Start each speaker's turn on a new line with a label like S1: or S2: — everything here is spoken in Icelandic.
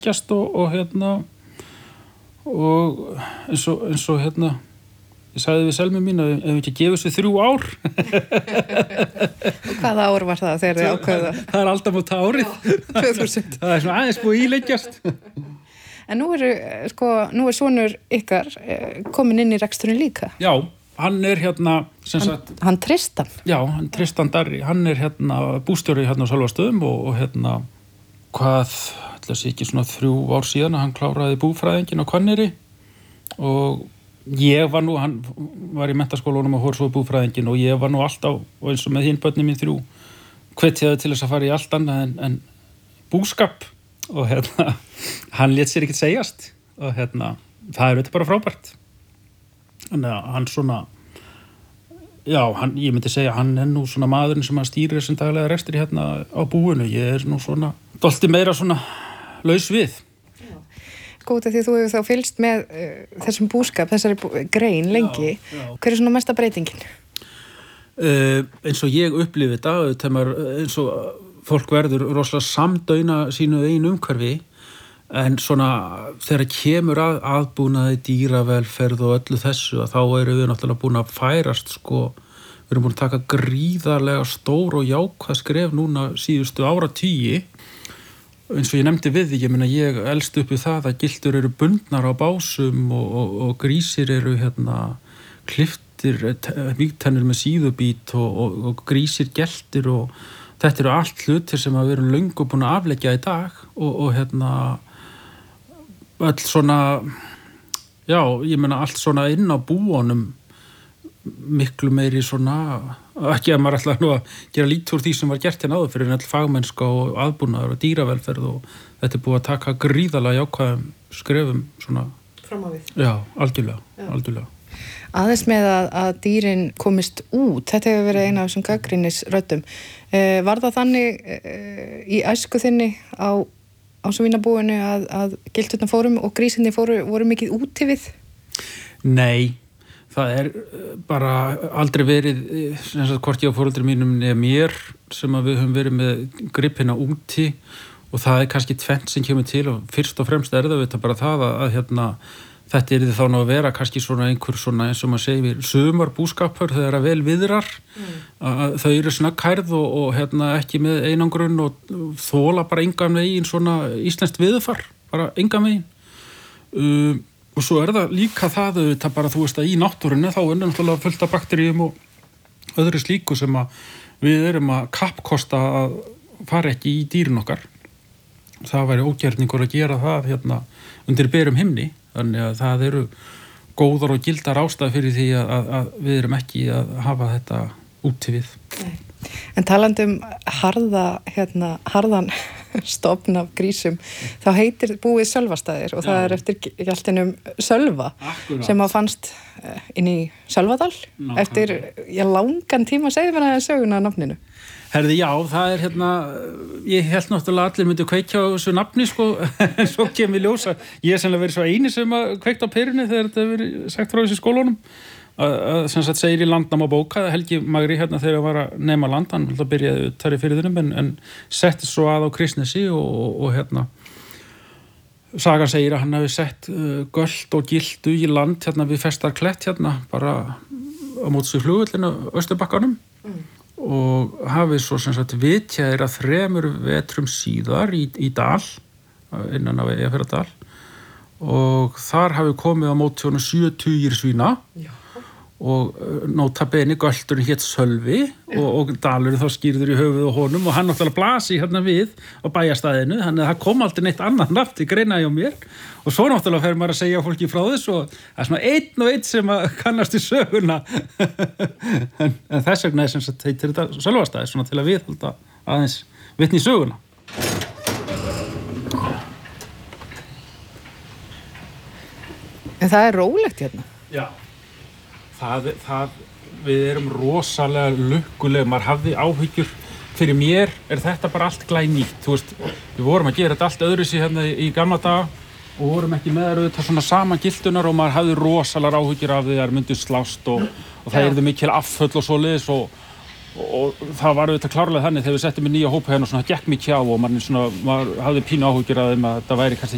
S1: leggjast og eins og ég sagði við Selmu mín að ef við ekki gefum þessu 3 ár.
S2: Og hvaða ár var það þegar þið ákveðuð það?
S1: Það aldamóta árið.
S2: Já, 2000.
S1: Það svona aðeins búið íleggjast.
S2: En nú er sonur ykkar komin inn í reksturinn líka.
S1: Já, hann er sem sagt...
S2: Hann Tristan.
S1: Já, hann Tristan Darri. Hann er bústjóri á Sölvastöðum og hvað, ætla að sé ekki svona 3 ár síðan að hann kláraði búfræðinginn á Hvanneyri og ég var hann var í menntaskólanum og svo búfræðinginn og ég var alltaf, og eins og með hinn börnin mín 3, hvetjaði til þess að fara í allt annað en búskap og hann lét sér ekkert segjast og það er auðvitað bara frábært. Þannig að hann svona, já, ég myndi segja hann er nú svona maðurinn sem að stýrir þessum daglega rekstri á búinu. Ég er nú svona, dálítið meira svona laus við.
S2: Góð, því þú hefur þá fylgst með þessum búskap, þessari grein lengi. Já. Hver er svona mesta breytingin?
S1: Eins og ég upplifi þetta, eins og fólk verður rosalega samdauna sínu eigin umhverfi, en svona þegar kemur aðbúnaði, dýravelferð og öllu þessu, að þá erum við náttúrulega búin að færast, við erum búin að taka gríðarlega stór og jákvæð skref núna síðustu áratugi. Eins og ég nefndi við því, ég elst upp við það að giltur eru bundnar á básum og grísir eru klipptir, vígtennur með síðubít og grísir geltir og þetta eru allt hlutir sem við erum löngu búin að afleggja í dag og öll svona, já, allt svona inn á búunum miklu meiri svona, ekki að maður ætla nú að gera lítið úr því sem var gert áður fyrir en all fagmennska og aðbúnaður og dýravelferð og þetta er búið að taka gríðarlega jákvæðum skrefum svona.
S2: Fram á við.
S1: Já, algjörlega.
S2: Aðeins með að dýrin komist út, þetta hefur verið eina af þessum gagnrýnisröddum. Var það þannig í æsku þinni á svínabúinu að gildurnar fórum og grísinni voru mikið úti við?
S1: Nei. Það er bara aldrei verið, hvort ég á foreldrum mínum eða mér, sem að við höfum verið með gripina úti og það er kannski tvennt sem kemur til og fyrst og fremst er það bara það að þetta er þá að vera kannski svona einhver svona eins og maður segir sumarbúskapur þegar að vel viðrar, að þau eru snögghærð og ekki með einangrun og þola bara engan veginn svona íslenskt viðfar, bara engan veginn. Og svo er það líka það bara, þú veist að í náttúrunni þá er náttúrulega fullt af bakteríum og öðru slíku sem að við erum að kappkosta að fara ekki í dýrin okkar. Það væri ógerningur að gera það undir berum himni, þannig að það eru góðar og gildar ástæður fyrir því að við erum ekki að hafa þetta úti við.
S2: Nei. En talandi harðan stofn af grísum, þá heitir búið Sölvastaðir og það er eftir gjaltinum Sölva. Akkurat. Sem að fannst inn í Sölvadal eftir langan tíma, segðu mér að söguna af nafninu.
S1: Herði, já, það er ég held náttúrulega allir myndi kveikja á þessu nafni, en svo kemur ljósa. Ég er sennilega verið svo eini sem að kveikta á perunni þegar þetta hefur verið sagt frá þessu skólunum. Sem sagt segir í Landnámabók Helgi Magri þegar var að nema land, hann byrjaði þar í firðinum en setti svo að á Kristnesi og sagan segir að hann hafi sett gölt og gildu í land við Festarklett bara á móts við flugvöllinu Östurbakkanum og hafi svo sem sagt vitjaðir að 3 vetrum síðar í dal innan af Eyjafjarðardal og þar hafi komið á móti honum 70 svína. Já. Og nota bene gölturinn hét Sölvi og dalurinn þá skýrður í höfuð og honum og hann náttúrulega blasi við á bæjarstæðinu, þannig að það kom aldrei neitt annan nafn til greina hjá mér og svo náttúrulega fer maður að segja fólki frá þess og það er svona einn og einn sem að kannast í söguna en þess vegna er sem sagt heitir þetta Sölvastaðir svona til að viðhalda aðeins vitni í söguna.
S2: En það er rólegt
S1: Já. Við erum rosalega lukkuleg, maður hafði áhyggjur, fyrir mér er þetta bara allt glænýtt, þú veist, við vorum að gera þetta allt öðruvísi í gamla daga og vorum ekki með þetta svona saman gildunar og maður hafði rosalega áhyggjur af því að það myndi slást og það yrði mikil afföll og svoleiðis og það var auðvitað klárlega þannig þegar við settum í nýja hópa og svona gekk mikið á og maður hafði pínu áhyggjur af þeim að þetta væri kannski